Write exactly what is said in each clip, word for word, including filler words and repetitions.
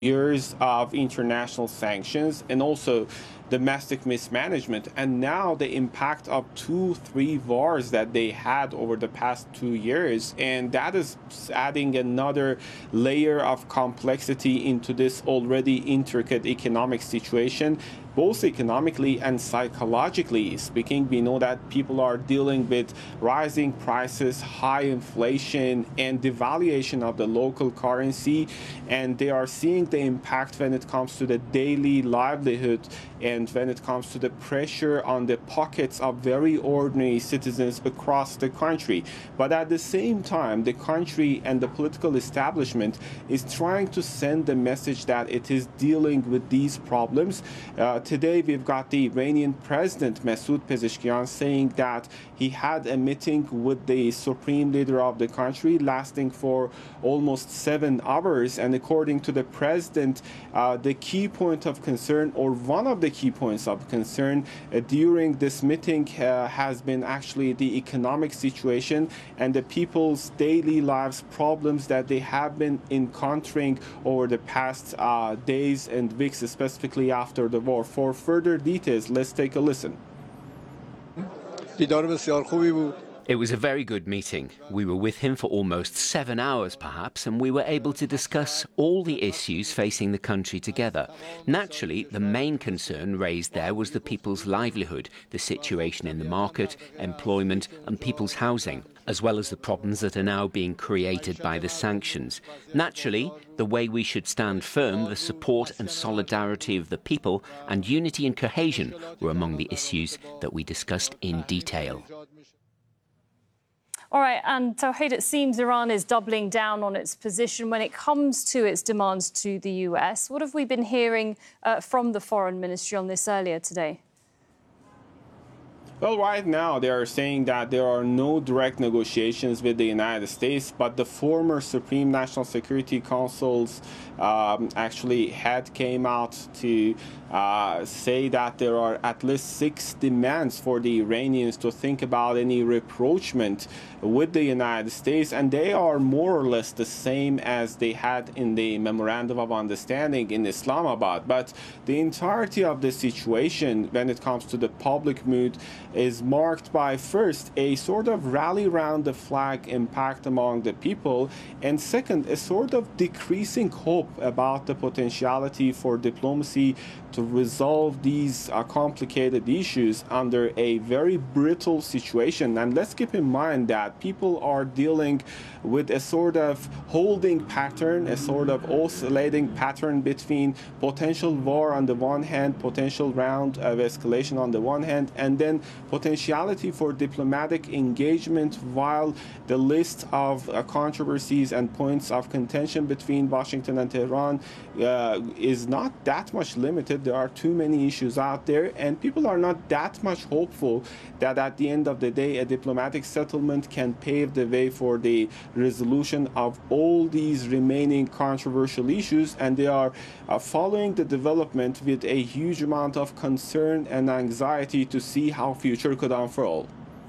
years of international sanctions and also domestic mismanagement, and now the impact of two, three wars that they had over the past two years. And that is adding another layer of complexity into this already intricate economic situation. Both economically and psychologically speaking, we know that people are dealing with rising prices, high inflation, and devaluation of the local currency, and they are seeing the impact when it comes to the daily livelihood and when it comes to the pressure on the pockets of very ordinary citizens across the country. But at the same time, the country and the political establishment is trying to send the message that it is dealing with these problems. Uh, Today, we've got the Iranian President, Masoud Pezeshkian, saying that he had a meeting with the supreme leader of the country lasting for almost seven hours. And according to the president, uh, the key point of concern, or one of the key points of concern uh, during this meeting uh, has been actually the economic situation and the people's daily lives problems that they have been encountering over the past uh, days and weeks, specifically after the war. For further details, let's take a listen. It was a very good meeting. We were with him for almost seven hours, perhaps, and we were able to discuss all the issues facing the country together. Naturally, the main concern raised there was the people's livelihood, the situation in the market, employment, and people's housing, as well as the problems that are now being created by the sanctions. Naturally, the way we should stand firm, the support and solidarity of the people, and unity and cohesion were among the issues that we discussed in detail. All right, and Tawhid, it seems Iran is doubling down on its position when it comes to its demands to the U S. What have we been hearing uh, from the Foreign Ministry on this earlier today? Well, right now they are saying that there are no direct negotiations with the United States, but the former Supreme National Security Council's um, actually head came out to uh, say that there are at least six demands for the Iranians to think about any rapprochement with the United States, and they are more or less the same as they had in the Memorandum of Understanding in Islamabad. But the entirety of the situation when it comes to the public mood is marked by, first, a sort of rally around the flag impact among the people, and second, a sort of decreasing hope about the potentiality for diplomacy to resolve these uh, complicated issues under a very brittle situation. And let's keep in mind that people are dealing with a sort of holding pattern, a sort of oscillating pattern between potential war on the one hand, potential round of escalation on the one hand, and then potentiality for diplomatic engagement, while the list of uh, controversies and points of contention between Washington and Tehran uh, is not that much limited. There are too many issues out there, and people are not that much hopeful that at the end of the day a diplomatic settlement can pave the way for the resolution of all these remaining controversial issues, and they are uh, following the development with a huge amount of concern and anxiety to see how future could unfold.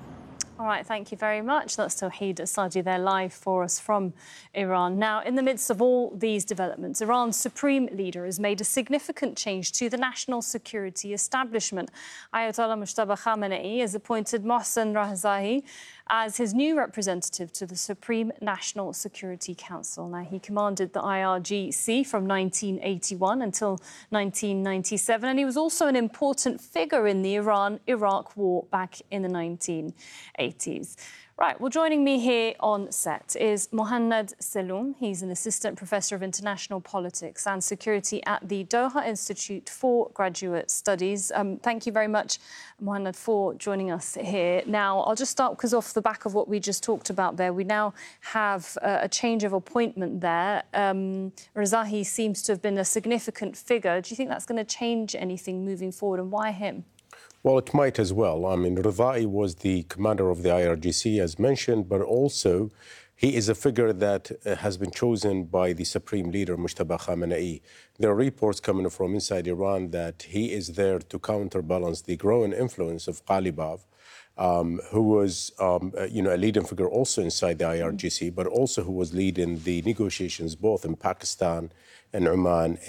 All right, thank you very much. That's Tawhid Asadi there live for us from Iran. Now, in the midst of all these developments, Iran's supreme leader has made a significant change to the national security establishment. Ayatollah Mujtaba Khamenei has appointed Mohsen Rahzahi as his new representative to the Supreme National Security Council. Now, he commanded the I R G C from nineteen eighty-one until nineteen ninety-seven, and he was also an important figure in the Iran-Iraq war back in the nineteen eighties. Right, well, joining me here on set is Mohannad Saloom. He's an assistant professor of international politics and security at the Doha Institute for Graduate Studies. Um, thank you very much, Mohannad, for joining us here. Now, I'll just start because off the back of what we just talked about there, we now have uh, a change of appointment there. Um, Rahzahi seems to have been a significant figure. Do you think that's going to change anything moving forward, and why him? Well, it might as well. I mean, Rahzahi was the commander of the I R G C, as mentioned, but also he is a figure that uh, has been chosen by the supreme leader, Mujtaba Khamenei. There are reports coming from inside Iran that he is there to counterbalance the growing influence of Ghalibaf, um, who was, um, uh, you know, a leading figure also inside the I R G C, but also who was leading the negotiations both in Pakistan and Oman